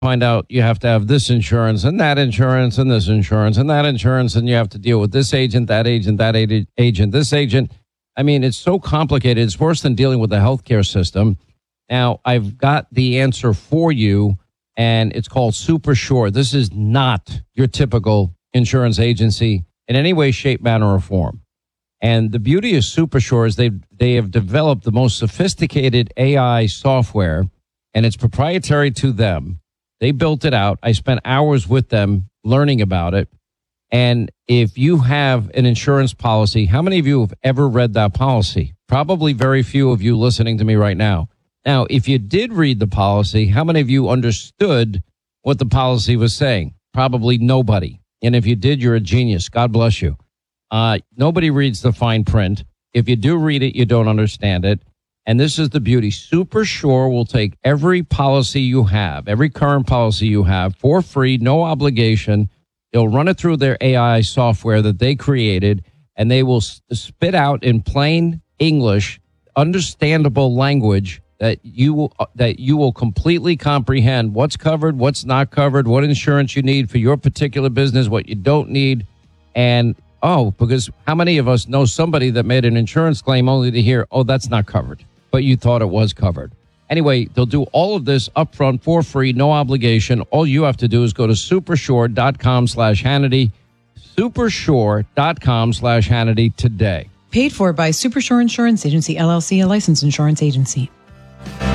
find out you have to have this insurance and that insurance and this insurance and that insurance, and you have to deal with this agent, that agent, this agent. I mean, it's so complicated. It's worse than dealing with the healthcare system. Now, I've got the answer for you, and it's called SuperSure. This is not your typical insurance agency in any way, shape, manner, or form. And the beauty of SuperSure is they have developed the most sophisticated AI software, and it's proprietary to them. They built it out. I spent hours with them learning about it. And if you have an insurance policy, how many of you have ever read that policy? Probably very few of you listening to me right now. Now, if you did read the policy, how many of you understood what the policy was saying? Probably nobody. And if you did, you're a genius. God bless you. Nobody reads the fine print. If you do read it, you don't understand it. And this is the beauty. SuperSure will take every policy you have, every current policy you have, for free, no obligation. They'll run it through their AI software that they created, and they will spit out in plain English, understandable language that you will completely comprehend what's covered, what's not covered, what insurance you need for your particular business, what you don't need. And, because how many of us know somebody that made an insurance claim only to hear, that's not covered, but you thought it was covered. Anyway, they'll do all of this upfront for free, no obligation. All you have to do is go to supersure.com/Hannity, supersure.com/Hannity today. Paid for by SuperSure Insurance Agency, LLC, a licensed insurance agency.